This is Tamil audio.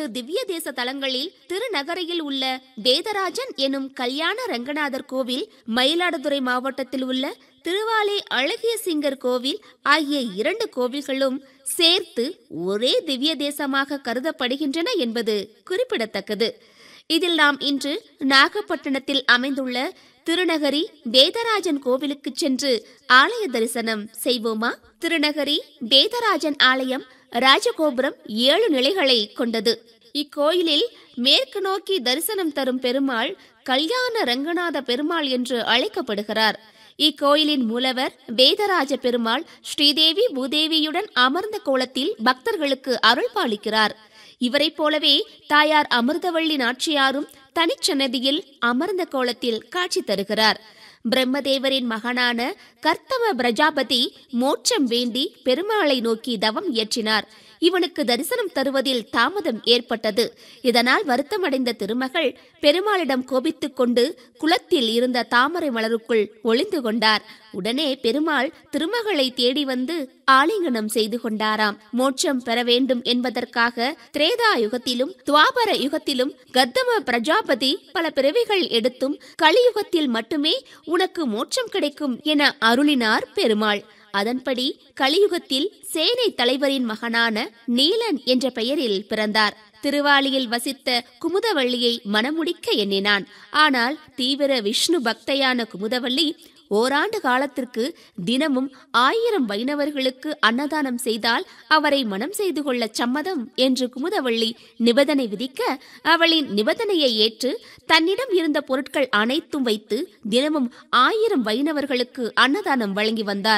8 திவ்ய தேச தலங்களில் திருநகரியில் உள்ள வேதராஜன் எனும் கல்யாண ரங்கநாதர் கோவில், மயிலாடுதுறை மாவட்டத்தில் உள்ள திருவாலை அழகிய சிங்கர் கோவில் ஆகிய 2 கோவில்களும் சேர்த்து ஒரே திவ்ய தேசமாக கருதப்படுகின்றன என்பது குறிப்பிடத்தக்கது. இதில் நாம் இன்று நாகப்பட்டினத்தில் அமைந்துள்ள திருநகரி வேதராஜன் கோவிலுக்கு சென்று ஆலய தரிசனம் செய்வோமா? திருநகரி வேதராஜன் ஆலயம் ராஜகோபுரம் 7 நிலைகளை கொண்டது. இக்கோயிலில் மேற்கு நோக்கி தரிசனம் தரும் பெருமாள் கல்யாண ரங்கநாத பெருமாள் என்று அழைக்கப்படுகிறார். இக்கோயிலின் மூலவர் வேதராஜ பெருமாள் ஸ்ரீதேவி பூதேவியுடன் அமர்ந்த கோலத்தில் பக்தர்களுக்கு அருள் பாலிக்கிறார். இவரை போலவே தாயார் அமிர்தவள்ளி நாச்சியாரும் தனிச்சன்னதியில் அமர்ந்த கோலத்தில் காட்சி தருகிறார். பிரம்மதேவரின் மகனான கர்த்தவ பிரஜாபதி மோட்சம் வேண்டி பெருமாளை நோக்கி தவம் இயற்றினார். இவனுக்கு தரிசனம் தருவதில் தாமதம் ஏற்பட்டது. இதனால் வருத்தமடைந்த திருமகள் பெருமாளிடம் கோபித்துக் கொண்டு குளத்தில் இருந்த தாமரை மலருக்குள் ஒளிந்து கொண்டார். உடனே பெருமாள் திருமகளை தேடி வந்து ஆலிங்கனம் செய்து கொண்டாராம். மோட்சம் பெற வேண்டும் என்பதற்காக திரேதா யுகத்திலும் துவாபர யுகத்திலும் கர்தம பிரஜாபதி பல பிறவிகள் எடுத்தும் கலியுகத்தில் மட்டுமே உனக்கு மோட்சம் கிடைக்கும் என அருளினார் பெருமாள். அதன்படி கலியுகத்தில் சேனை தலைவரின் மகனான நீலன் என்ற பெயரில் பிறந்தார். திருவாலியில் வசித்த குமுதவள்ளியை மணமுடிக்க எண்ணினான். ஆனால் தீவிர விஷ்ணு பக்தையான குமுதவள்ளி ஓராண்டு காலத்திற்கு தினமும் 1000 வைணவர்களுக்கு அன்னதானம் செய்தால் அவரை மனம் செய்து கொள்ள சம்மதம் என்று குமுதவள்ளி நிபந்தனை விதிக்க, அவளின் நிபந்தனையை ஏற்று தன்னிடம் இருந்த பொருட்கள் அனைத்தும் வைத்து தினமும் 1000 வைணவர்களுக்கு அன்னதானம் வழங்கி வந்தார்.